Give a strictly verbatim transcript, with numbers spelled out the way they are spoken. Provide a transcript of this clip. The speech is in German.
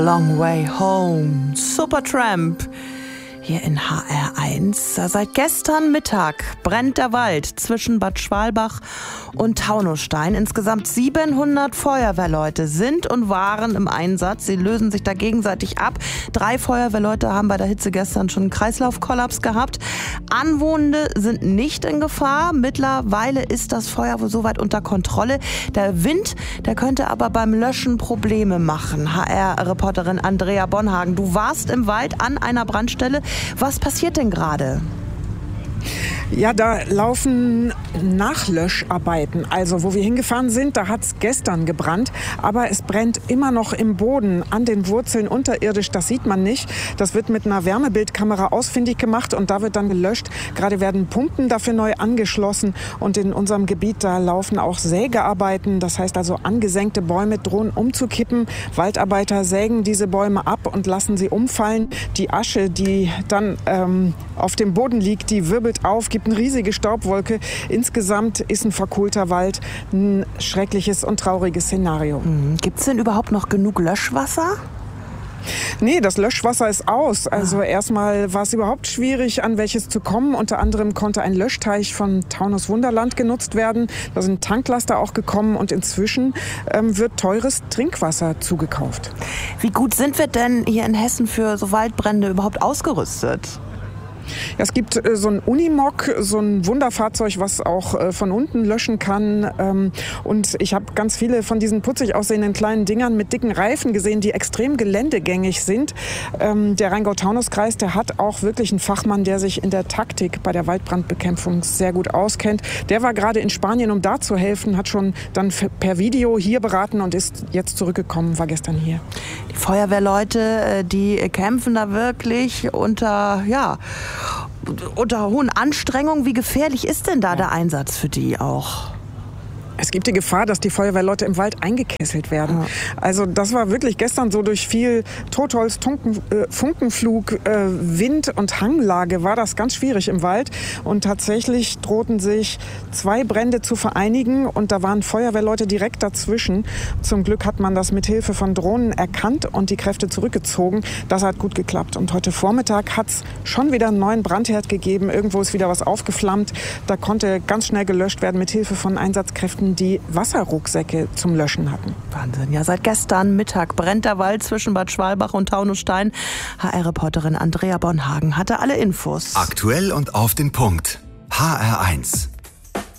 Long Way Home, Supertramp. Hier in H R eins. Seit gestern Mittag brennt der Wald zwischen Bad Schwalbach und Taunusstein. Insgesamt siebenhundert Feuerwehrleute sind und waren im Einsatz. Sie lösen sich da gegenseitig ab. Drei Feuerwehrleute haben bei der Hitze gestern schon einen Kreislaufkollaps gehabt. Anwohnende sind nicht in Gefahr. Mittlerweile ist das Feuer wohl soweit unter Kontrolle. Der Wind, der könnte aber beim Löschen Probleme machen. H R-Reporterin Andrea Bonhagen, du warst im Wald an einer Brandstelle. Was passiert denn gerade? Ja, da laufen Nachlöscharbeiten. Also wo wir hingefahren sind, da hat es gestern gebrannt. Aber es brennt immer noch im Boden, an den Wurzeln unterirdisch. Das sieht man nicht. Das wird mit einer Wärmebildkamera ausfindig gemacht und da wird dann gelöscht. Gerade werden Pumpen dafür neu angeschlossen. Und in unserem Gebiet, da laufen auch Sägearbeiten. Das heißt also, angesenkte Bäume drohen umzukippen. Waldarbeiter sägen diese Bäume ab und lassen sie umfallen. Die Asche, die dann ähm, auf dem Boden liegt, die wirbelt auf, gibt eine riesige Staubwolke. Insgesamt ist ein verkohlter Wald ein schreckliches und trauriges Szenario. Gibt es denn überhaupt noch genug Löschwasser? Nee, das Löschwasser ist aus. Also erstmal war es überhaupt schwierig, an welches zu kommen. Unter anderem konnte ein Löschteich von Taunus Wunderland genutzt werden. Da sind Tanklaster auch gekommen und inzwischen ähm, wird teures Trinkwasser zugekauft. Wie gut sind wir denn hier in Hessen für so Waldbrände überhaupt ausgerüstet? Ja, es gibt äh, so ein Unimog, so ein Wunderfahrzeug, was auch äh, von unten löschen kann. Ähm, und ich habe ganz viele von diesen putzig aussehenden kleinen Dingern mit dicken Reifen gesehen, die extrem geländegängig sind. Ähm, der Rheingau-Taunus-Kreis, der hat auch wirklich einen Fachmann, der sich in der Taktik bei der Waldbrandbekämpfung sehr gut auskennt. Der war gerade in Spanien, um da zu helfen, hat schon dann per Video hier beraten und ist jetzt zurückgekommen, war gestern hier. Die Feuerwehrleute, die kämpfen da wirklich unter, ja, unter hohen Anstrengungen. Wie gefährlich ist denn da ja. der Einsatz für die auch? Es gibt die Gefahr, dass die Feuerwehrleute im Wald eingekesselt werden. Ja. Also das war wirklich gestern so, durch viel Totholz, Tunken, äh, Funkenflug, äh, Wind und Hanglage war das ganz schwierig im Wald. Und tatsächlich drohten sich zwei Brände zu vereinigen und da waren Feuerwehrleute direkt dazwischen. Zum Glück hat man das mit Hilfe von Drohnen erkannt und die Kräfte zurückgezogen. Das hat gut geklappt. Und heute Vormittag hat es schon wieder einen neuen Brandherd gegeben. Irgendwo ist wieder was aufgeflammt. Da konnte ganz schnell gelöscht werden mit Hilfe von Einsatzkräften, die Wasserrucksäcke zum Löschen hatten. Wahnsinn. Ja, seit gestern Mittag brennt der Wald zwischen Bad Schwalbach und Taunusstein. H R-Reporterin Andrea Bonhagen hatte alle Infos. Aktuell und auf den Punkt. H R eins.